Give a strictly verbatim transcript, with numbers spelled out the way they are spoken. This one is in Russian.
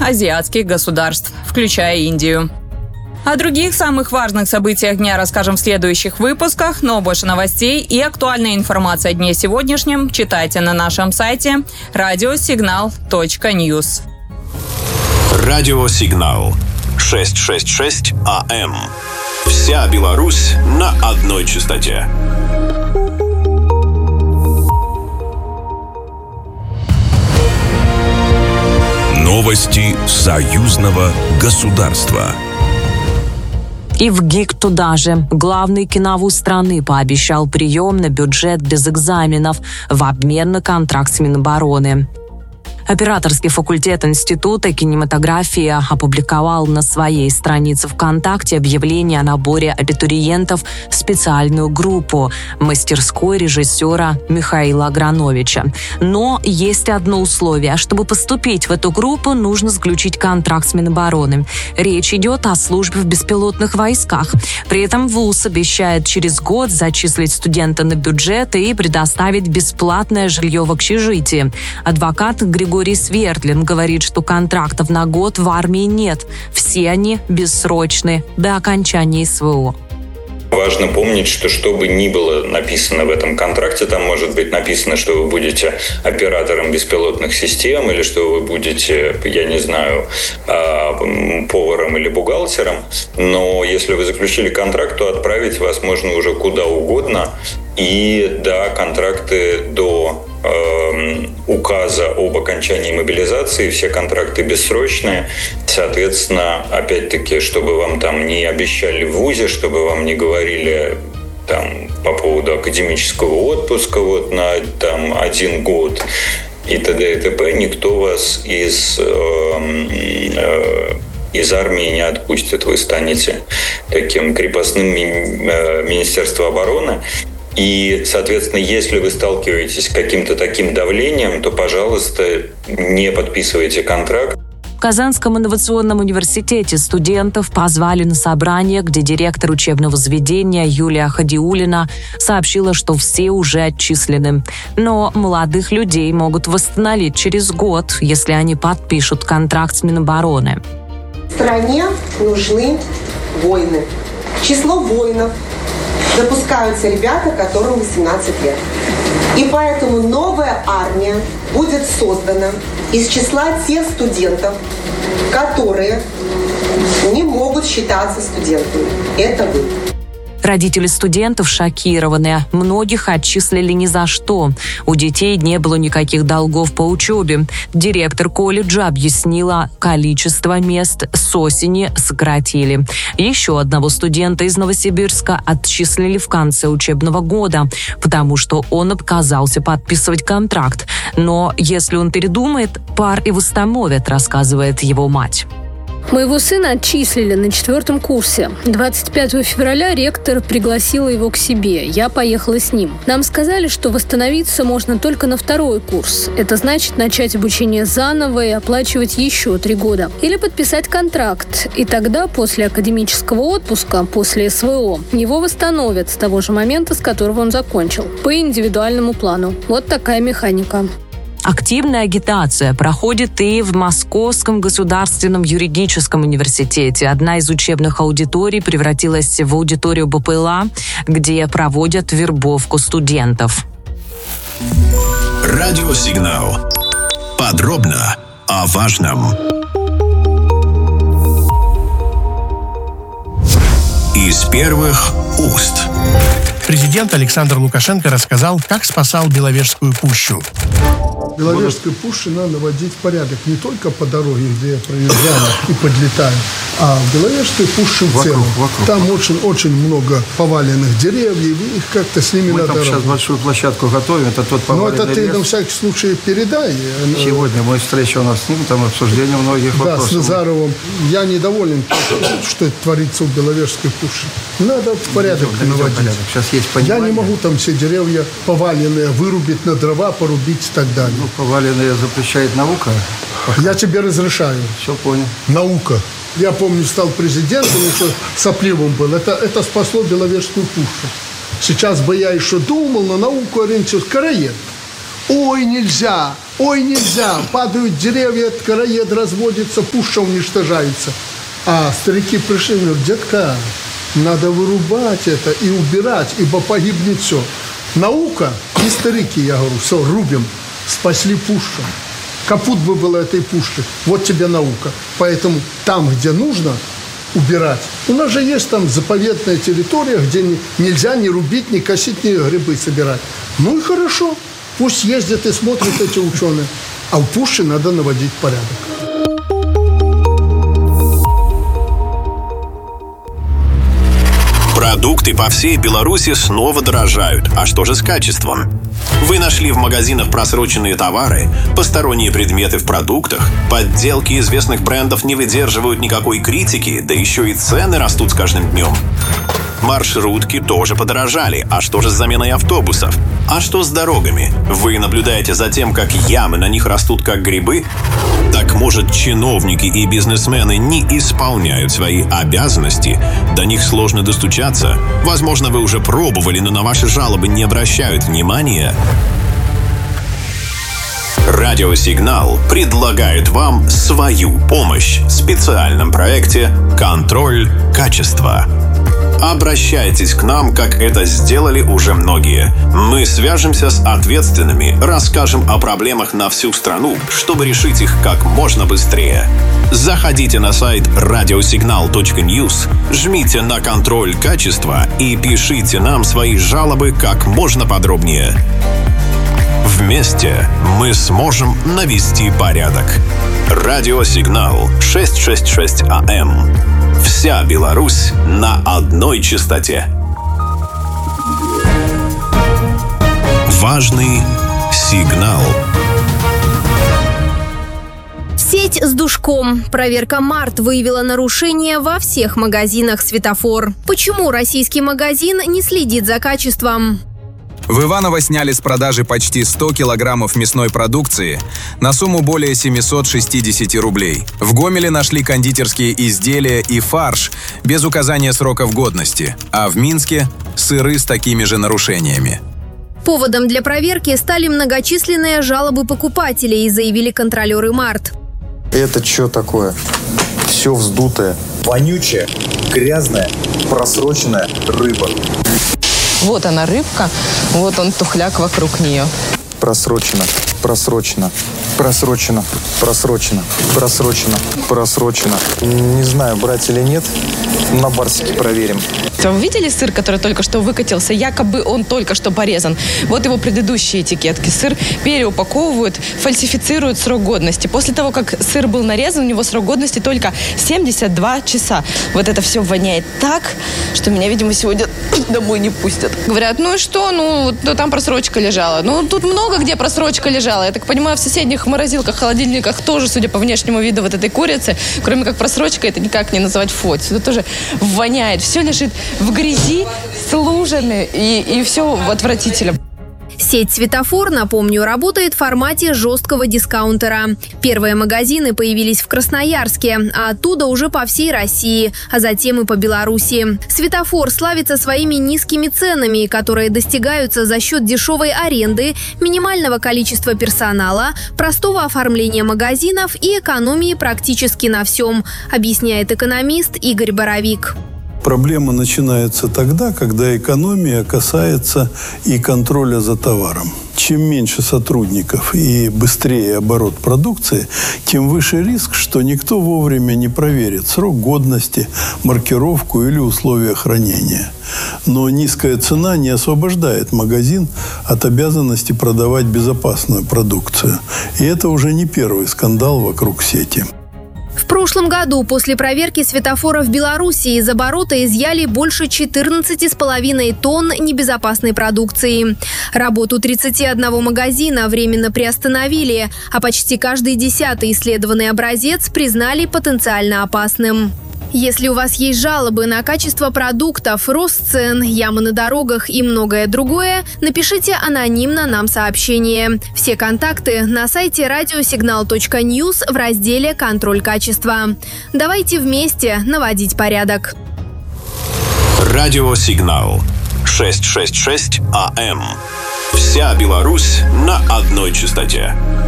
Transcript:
азиатских государств, включая Индию. О других самых важных событиях дня расскажем в следующих выпусках, но больше новостей и актуальной информации о дне сегодняшнем читайте на нашем сайте радиосигнал точка ньюс. Радиосигнал шестьсот шестьдесят шесть АМ. Вся Беларусь на одной частоте. Новости союзного государства. И в ГИК туда же. Главный киновуз страны пообещал прием на бюджет без экзаменов в обмен на контракт с Минобороны. Операторский факультет Института кинематографии опубликовал на своей странице ВКонтакте объявление о наборе абитуриентов в специальную группу мастерской режиссера Михаила Аграновича. Но есть одно условие. Чтобы поступить в эту группу, нужно заключить контракт с Минобороны. Речь идет о службе в беспилотных войсках. При этом вуз обещает через год зачислить студента на бюджет и предоставить бесплатное жилье в общежитии. Адвокат Григорий Григорий Свердлин говорит, что контрактов на год в армии нет. Все они бессрочны до окончания СВО. Важно помнить, что что бы ни было написано в этом контракте, там может быть написано, что вы будете оператором беспилотных систем или что вы будете, я не знаю, поваром или бухгалтером, но если вы заключили контракт, то отправить вас можно уже куда угодно. И да, контракты до э, указа об окончании мобилизации, все контракты бессрочные. Соответственно, опять-таки, чтобы вам там не обещали в вузе, чтобы вам не говорили там по поводу академического отпуска вот на там один год и т.д. и т.п., никто вас из э, э, из армии не отпустит. Вы станете таким крепостным ми- Министерства обороны. И, соответственно, если вы сталкиваетесь с каким-то таким давлением, то, пожалуйста, не подписывайте контракт. В Казанском инновационном университете студентов позвали на собрание, где директор учебного заведения Юлия Хадиулина сообщила, что все уже отчислены. Но молодых людей могут восстановить через год, если они подпишут контракт с Минобороны. Стране нужны воины. Число воинов допускаются ребята, которым восемнадцать лет. И поэтому новая армия будет создана из числа тех студентов, которые не могут считаться студентами. Это вы. Родители студентов шокированы. Многих отчислили ни за что. У детей не было никаких долгов по учебе. Директор колледжа объяснила, количество мест с осени сократили. Еще одного студента из Новосибирска отчислили в конце учебного года, потому что он отказался подписывать контракт. Но если он передумает, пар и восстановят, рассказывает его мать. Моего сына отчислили на четвертом курсе. двадцать пятого февраля ректор пригласила его к себе. Я поехала с ним. Нам сказали, что восстановиться можно только на второй курс. Это значит начать обучение заново и оплачивать еще три года. Или подписать контракт. И тогда, после академического отпуска, после СВО, его восстановят с того же момента, с которого он закончил. По индивидуальному плану. Вот такая механика. Активная агитация проходит и в Московском государственном юридическом университете. Одна из учебных аудиторий превратилась в аудиторию БПЛА, где проводят вербовку студентов. Радиосигнал. Подробно о важном. Из первых уст. Президент Александр Лукашенко рассказал, как спасал Беловежскую пущу. В Беловежской пуще надо наводить порядок не только по дороге, где я проезжаю и подлетаю, а в Беловежской пуще в целом. Там очень-очень много поваленных деревьев, и их как-то с ними мы надо там сейчас работать. Большую площадку готовим, это тот поваленный Ну, это ты лес. на всякий случай передай. Сегодня мы встреча у нас с ним, там обсуждение многих да, вопросов. с Назаровым. Я недоволен, что это творится в Беловежской пуще. Надо порядок Идем, наводить. порядок. Сейчас есть Я не могу там все деревья поваленные вырубить на дрова, порубить и так далее. Ну, поваленные запрещает наука. Я тебе разрешаю. Все понял. Наука. Я помню, стал президентом, еще сопливым был. Это, это спасло Беловежскую пущу. Сейчас бы я еще думал, на науку ориентировался. Короед. Ой, нельзя. ой, нельзя, падают деревья, короед разводится, пуща уничтожается. А старики пришли и говорят, детка, надо вырубать это и убирать, ибо погибнет все. Наука и старики, я говорю, все, рубим, спасли пущу. Капут бы было этой пушки. Вот тебе наука. Поэтому там, где нужно убирать. У нас же есть там заповедная территория, где не, нельзя ни рубить, ни косить, ни грибы собирать. Ну и хорошо. Пусть ездят и смотрят эти ученые. А в пуще надо наводить порядок. Продукты по всей Беларуси снова дорожают. А что же с качеством? Вы нашли в магазинах просроченные товары, посторонние предметы в продуктах, подделки известных брендов не выдерживают никакой критики, да еще и цены растут с каждым днем. Маршрутки тоже подорожали. А что же с заменой автобусов? А что с дорогами? Вы наблюдаете за тем, как ямы на них растут как грибы? Так может, чиновники и бизнесмены не исполняют свои обязанности? До них сложно достучаться? Возможно, вы уже пробовали, но на ваши жалобы не обращают внимания? Радиосигнал предлагает вам свою помощь в специальном проекте «Контроль качества». Обращайтесь к нам, как это сделали уже многие. Мы свяжемся с ответственными, расскажем о проблемах на всю страну, чтобы решить их как можно быстрее. Заходите на сайт радиосигнал точка ньюс, жмите на «Контроль качества» и пишите нам свои жалобы как можно подробнее. Вместе мы сможем навести порядок. Радиосигнал шестьсот шестьдесят шесть АМ. Вся Беларусь на одной частоте. Важный сигнал. Сеть с душком. Проверка Март выявила нарушения во всех магазинах «Светофор». Почему российский магазин не следит за качеством? В Иваново сняли с продажи почти сто килограммов мясной продукции на сумму более семьсот шестьдесят рублей. В Гомеле нашли кондитерские изделия и фарш без указания сроков годности, а в Минске – сыры с такими же нарушениями. Поводом для проверки стали многочисленные жалобы покупателей, заявили контролеры Март. Это что такое? Все вздутое. Вонючая, грязная, просроченная рыба. Вот она рыбка, вот он тухляк вокруг нее. Просрочено, просрочено, просрочено, просрочено, просрочено, просрочено. Не знаю, брать или нет, на барсике проверим. Вы видели сыр, который только что выкатился? Якобы он только что порезан. Вот его предыдущие этикетки. Сыр переупаковывают, фальсифицируют срок годности. После того, как сыр был нарезан, у него срок годности только семьдесят два часа. Вот это все воняет так, что меня, видимо, сегодня домой не пустят. Говорят, ну и что? Ну, ну там просрочка лежала. Ну, тут много где просрочка лежала. Я так понимаю, в соседних морозилках, холодильниках тоже, судя по внешнему виду вот этой курицы, кроме как просрочка, это никак не назвать фот. Сюда тоже воняет. Все лежит в грязи, с лужами, и, и все отвратительно. Сеть «Светофор», напомню, работает в формате жесткого дискаунтера. Первые магазины появились в Красноярске, а оттуда уже по всей России, а затем и по Беларуси. «Светофор» славится своими низкими ценами, которые достигаются за счет дешевой аренды, минимального количества персонала, простого оформления магазинов и экономии практически на всем, объясняет экономист Игорь Боровик. Проблема начинается тогда, когда экономия касается и контроля за товаром. Чем меньше сотрудников и быстрее оборот продукции, тем выше риск, что никто вовремя не проверит срок годности, маркировку или условия хранения. Но низкая цена не освобождает магазин от обязанности продавать безопасную продукцию. И это уже не первый скандал вокруг сети. В прошлом году после проверки «Светофора» в Беларуси из оборота изъяли больше четырнадцати с половиной тонн небезопасной продукции. Работу тридцати одного магазина временно приостановили, а почти каждый десятый исследованный образец признали потенциально опасным. Если у вас есть жалобы на качество продуктов, рост цен, ямы на дорогах и многое другое, напишите анонимно нам сообщение. Все контакты на сайте радиосигнал точка ньюс в разделе «Контроль качества». Давайте вместе наводить порядок. Радиосигнал шестьсот шестьдесят шесть АМ. Вся Беларусь на одной частоте.